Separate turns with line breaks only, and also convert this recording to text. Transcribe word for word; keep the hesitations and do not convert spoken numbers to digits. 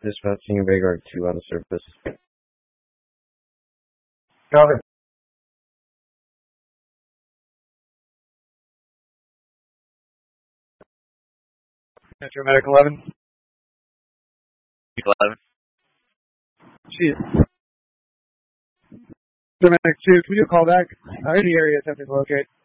Dispatch Senior Vanguard two on the surface.
Copy. Metro Medic eleven.
eleven.
Shit. Metro Medic two, can we do a call back? Uh, in the area attempting to locate.